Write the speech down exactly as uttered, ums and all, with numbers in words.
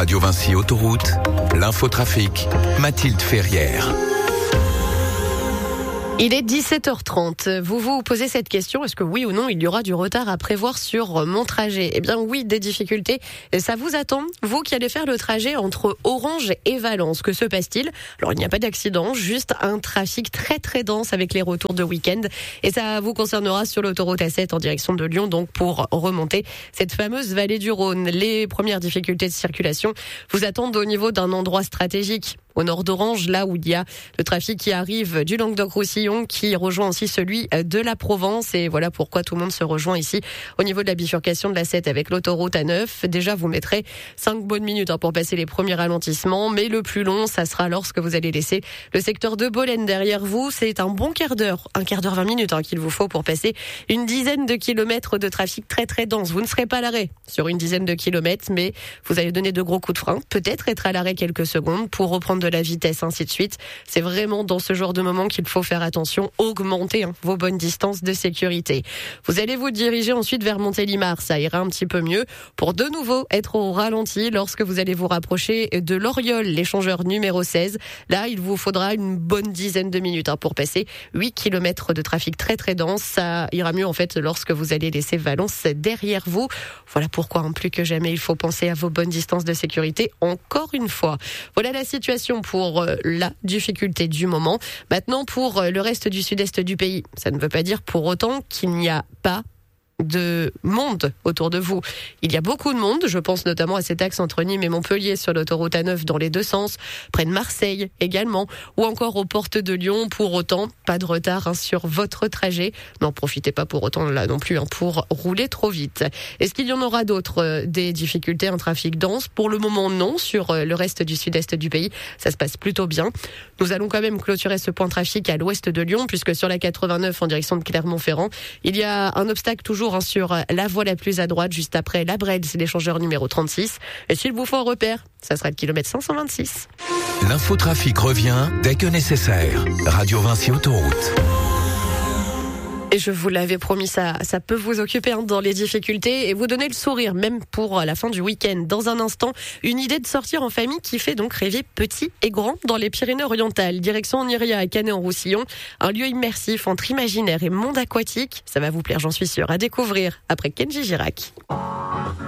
Radio Vinci Autoroute, l'infotrafic, Mathilde Ferrière. Il est dix-sept heures trente. Vous vous posez cette question, est-ce que oui ou non il y aura du retard à prévoir sur mon trajet ? Eh bien oui, des difficultés. Ça vous attend, vous qui allez faire le trajet entre Orange et Valence. Que se passe-t-il ? Alors il n'y a pas d'accident, juste un trafic très très dense avec les retours de week-end. Et ça vous concernera sur l'autoroute A sept en direction de Lyon, donc pour remonter cette fameuse vallée du Rhône. Les premières difficultés de circulation vous attendent au niveau d'un endroit stratégique. Au nord d'Orange, là où il y a le trafic qui arrive du Languedoc-Roussillon, qui rejoint aussi celui de la Provence. Et voilà pourquoi tout le monde se rejoint ici au niveau de la bifurcation de l'A sept avec l'autoroute A neuf. Déjà, vous mettrez cinq bonnes minutes hein, pour passer les premiers ralentissements. Mais le plus long, ça sera lorsque vous allez laisser le secteur de Bolène derrière vous. C'est un bon quart d'heure, un quart d'heure, vingt minutes hein, qu'il vous faut pour passer une dizaine de kilomètres de trafic très très dense. Vous ne serez pas à l'arrêt sur une dizaine de kilomètres, mais vous allez donner de gros coups de frein. Peut-être être à l'arrêt quelques secondes pour reprendre de la vitesse, ainsi de suite. C'est vraiment dans ce genre de moment qu'il faut faire attention, augmenter hein, vos bonnes distances de sécurité. Vous allez vous diriger ensuite vers Montélimar, ça ira un petit peu mieux pour de nouveau être au ralenti lorsque vous allez vous rapprocher de l'Oriol, l'échangeur numéro seize. Là, il vous faudra une bonne dizaine de minutes hein, pour passer huit kilomètres de trafic très très dense. Ça ira mieux en fait lorsque vous allez laisser Valence derrière vous. Voilà pourquoi hein, plus que jamais il faut penser à vos bonnes distances de sécurité encore une fois. Voilà la situation pour la difficulté du moment. Maintenant, pour le reste du sud-est du pays, ça ne veut pas dire pour autant qu'il n'y a pas de monde autour de vous. Il y a beaucoup de monde, je pense notamment à cet axe entre Nîmes et Montpellier sur l'autoroute A neuf dans les deux sens, près de Marseille également, ou encore aux portes de Lyon. Pour autant, pas de retard hein, sur votre trajet. N'en profitez pas pour autant là non plus hein, pour rouler trop vite. Est-ce qu'il y en aura d'autres euh, des difficultés, un trafic dense ? Pour le moment non, sur euh, le reste du sud-est du pays, ça se passe plutôt bien. Nous allons quand même clôturer ce point trafic à l'ouest de Lyon, puisque sur la quatre-vingt-neuf en direction de Clermont-Ferrand, il y a un obstacle toujours sur la voie la plus à droite, juste après la Brelle, c'est l'échangeur numéro trente-six. Et s'il vous faut un repère, ça sera le kilomètre cinq cent vingt-six. L'infotrafic revient dès que nécessaire. Radio Vinci Autoroute. Et je vous l'avais promis, ça, ça peut vous occuper hein, dans les difficultés et vous donner le sourire, même pour la fin du week-end. Dans un instant, une idée de sortir en famille qui fait donc rêver petits et grands dans les Pyrénées-Orientales. Direction Oniria à Canet-en-Roussillon, un lieu immersif entre imaginaire et monde aquatique. Ça va vous plaire, j'en suis sûre, à découvrir après Kenji Girac.